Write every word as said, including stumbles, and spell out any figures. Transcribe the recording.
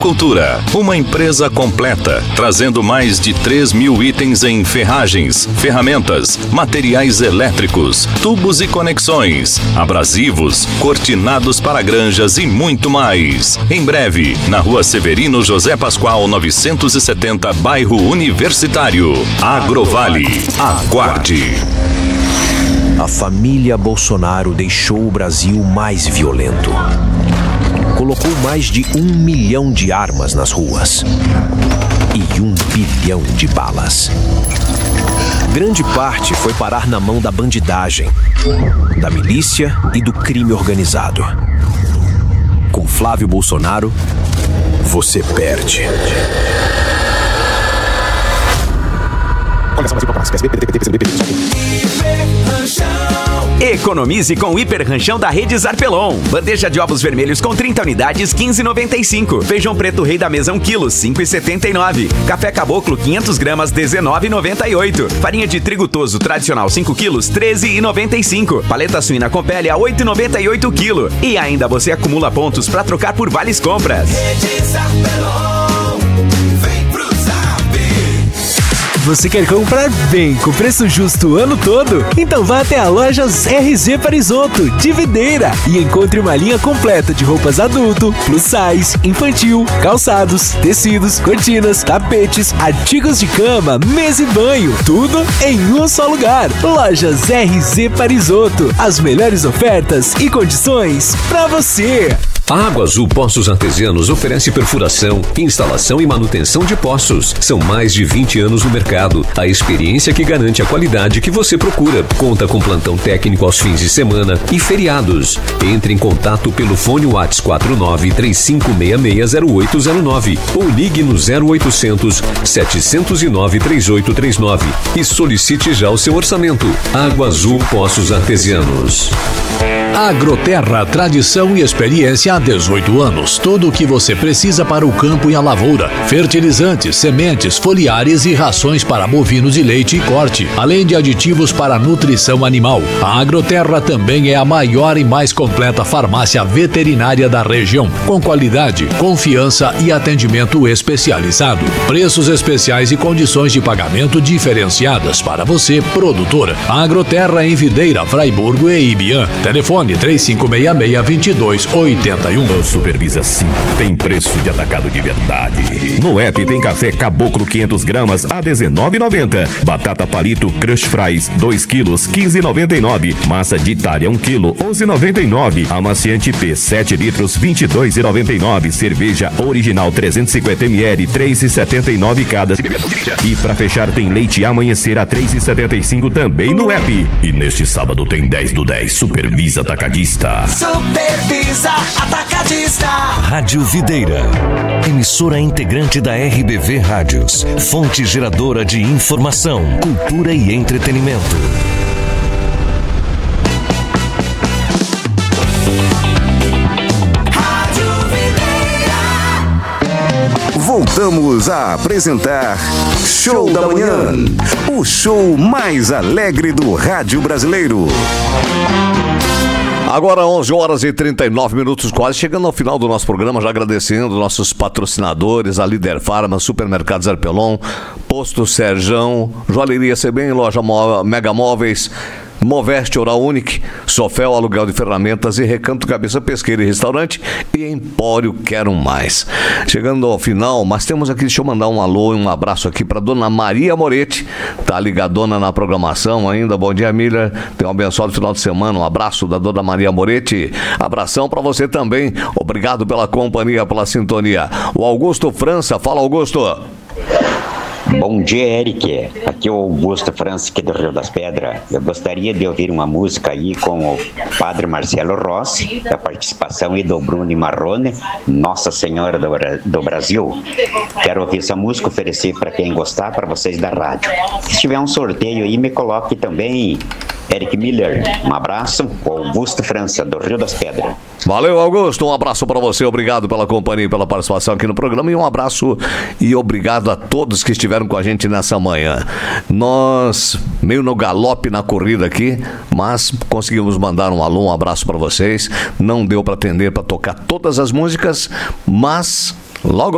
Cultura, uma empresa completa, trazendo mais de três mil itens em ferragens, ferramentas, materiais elétricos, tubos e conexões, abrasivos, cortinados para granjas e muito mais. Em breve, na Rua Severino José Pascoal novecentos e setenta, bairro Universitário. Agrovale, aguarde. A família Bolsonaro deixou o Brasil mais violento. Colocou mais de um milhão de armas nas ruas e um bilhão de balas. Grande parte foi parar na mão da bandidagem, da milícia e do crime organizado. Com Flávio Bolsonaro, você perde. Economize com o Hiper Ranchão da Rede Zarpelon. Bandeja de ovos vermelhos com trinta unidades, quinze reais e noventa e cinco centavos. Feijão preto rei da mesa um quilo, cinco reais e setenta e nove centavos. Café caboclo quinhentas gramas, dezenove reais e noventa e oito centavos. Farinha de trigo toso tradicional cinco quilos, treze reais e noventa e cinco centavos. Paleta suína com pele a oito reais e noventa e oito centavos o quilo. E ainda você acumula pontos para trocar por vales compras. Rede Zarpelon, vem pro Zap. Você quer comprar bem com preço justo o ano todo? Então vá até a Lojas R Z Parisotto, de Videira, e encontre uma linha completa de roupas adulto, plus size, infantil, calçados, tecidos, cortinas, tapetes, artigos de cama, mesa e banho, tudo em um só lugar. Lojas R Z Parisotto, as melhores ofertas e condições para você. A Água Azul Poços Artesianos oferece perfuração, instalação e manutenção de poços. São mais de vinte anos no mercado. A experiência que garante a qualidade que você procura. Conta com plantão técnico aos fins de semana e feriados. Entre em contato pelo fone WhatsApp quatro nove três cinco seis seis zero oito zero nove ou ligue no zero oitocentos, sete zero nove, três oito três nove e solicite já o seu orçamento. Água Azul Poços Artesianos. Agroterra, tradição e experiência há dezoito anos. Tudo o que você precisa para o campo e a lavoura. Fertilizantes, sementes, foliares e rações para bovinos de leite e corte, além de aditivos para nutrição animal. A Agroterra também é a maior e mais completa farmácia veterinária da região, com qualidade, confiança e atendimento especializado. Preços especiais e condições de pagamento diferenciadas para você, produtor. A Agroterra em Videira, Fraiburgo e Ibiã. Telefone três cinco seis seis, dois dois oito um. O Supervisa sim, tem preço de atacado de verdade. No app tem café caboclo quinhentas gramas a dezenove reais e noventa centavos. Batata palito Crush Fries dois quilos, quinze reais e noventa e nove centavos. Massa de Itália um quilo, onze reais e noventa e nove centavos. Amaciante P sete litros, vinte e dois reais e noventa e nove centavos. Cerveja original trezentos e cinquenta mililitros, três reais e setenta e nove centavos cada. E pra fechar tem leite Amanhecer a três reais e setenta e cinco centavos também no app. E neste sábado tem dez do dez Supervisa Atacadista. Supervisa Atacadista. Rádio Videira, emissora integrante da R B V Rádios, fonte geradora de informação, cultura e entretenimento. Rádio Videira. Voltamos a apresentar Show da Manhã, o show mais alegre do rádio brasileiro. Agora onze horas e trinta e nove minutos, quase chegando ao final do nosso programa, já agradecendo nossos patrocinadores, a Líder Farma, Supermercados Zarpelon, Posto Serjão, Joalheria Sebem, Loja Mó- Mega Móveis, Moveste Oral Unique, Sofel Aluguel de Ferramentas e Recanto Cabeça Pesqueira e Restaurante e Empório Quero Mais. Chegando ao final, mas temos aqui, deixa eu mandar um alô e um abraço aqui para dona Maria Moretti, tá ligadona na programação ainda. Bom dia, Miller, tenha um abençoado final de semana. Um abraço da dona Maria Moretti, abração para você também, obrigado pela companhia, pela sintonia. O Augusto França, fala Augusto. Bom dia, Eric. Aqui é o Augusto França, aqui do Rio das Pedras. Eu gostaria de ouvir uma música aí com o Padre Marcelo Rossi, da participação e do Bruno Marrone, Nossa Senhora do, do Brasil. Quero ouvir essa música, oferecer para quem gostar, para vocês da rádio. Se tiver um sorteio aí, me coloque também, Eric Miller. Um abraço, o Augusto França, do Rio das Pedras. Valeu, Augusto, um abraço para você, obrigado pela companhia e pela participação aqui no programa, e um abraço e obrigado a todos que estiveram com a gente nessa manhã. Nós, meio no galope na corrida aqui, mas conseguimos mandar um alô, um abraço para vocês. Não deu para atender, para tocar todas as músicas, mas logo